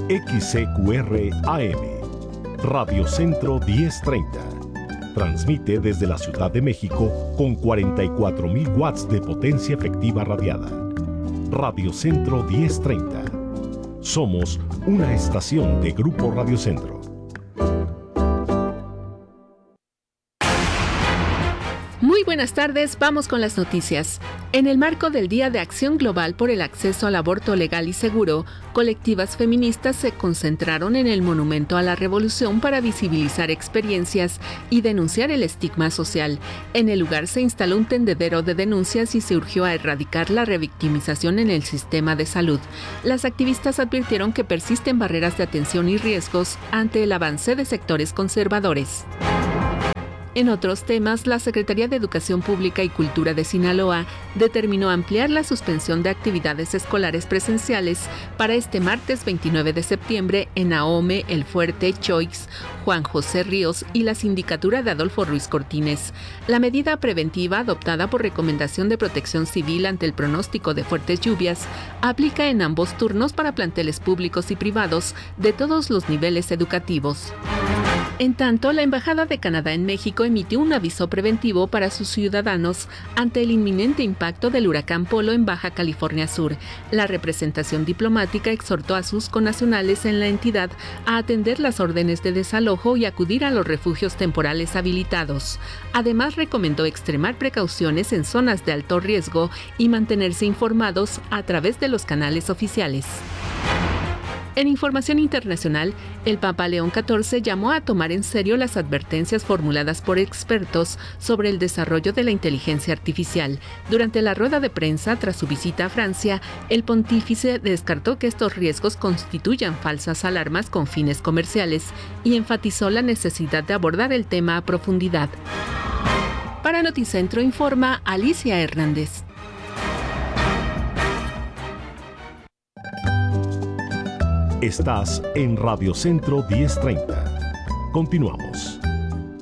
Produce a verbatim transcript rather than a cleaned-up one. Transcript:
X C Q R A M, Radio Centro diez treinta. Transmite desde la Ciudad de México con cuarenta y cuatro mil watts de potencia efectiva radiada. Radio Centro diez treinta. Somos una estación de Grupo Radio Centro. Muy buenas tardes, vamos con las noticias. En el marco del Día de Acción Global por el Acceso al Aborto Legal y Seguro, colectivas feministas se concentraron en el Monumento a la Revolución para visibilizar experiencias y denunciar el estigma social. En el lugar se instaló un tendedero de denuncias y se urgió a erradicar la revictimización en el sistema de salud. Las activistas advirtieron que persisten barreras de atención y riesgos ante el avance de sectores conservadores. En otros temas, la Secretaría de Educación Pública y Cultura de Sinaloa determinó ampliar la suspensión de actividades escolares presenciales para este martes veintinueve de septiembre en Ahome, El Fuerte, Choix, Juan José Ríos y la sindicatura de Adolfo Ruiz Cortines. La medida preventiva, adoptada por recomendación de Protección Civil ante el pronóstico de fuertes lluvias, aplica en ambos turnos para planteles públicos y privados de todos los niveles educativos. En tanto, la Embajada de Canadá en México emitió un aviso preventivo para sus ciudadanos ante el inminente impacto del huracán Polo en Baja California Sur. La representación diplomática exhortó a sus connacionales en la entidad a atender las órdenes de desalojo y acudir a los refugios temporales habilitados. Además, recomendó extremar precauciones en zonas de alto riesgo y mantenerse informados a través de los canales oficiales. En información internacional, el Papa León catorce llamó a tomar en serio las advertencias formuladas por expertos sobre el desarrollo de la inteligencia artificial. Durante la rueda de prensa tras su visita a Francia, el pontífice descartó que estos riesgos constituyan falsas alarmas con fines comerciales y enfatizó la necesidad de abordar el tema a profundidad. Para Noticentro informa Alicia Hernández. Estás en Radio Centro diez treinta. Continuamos.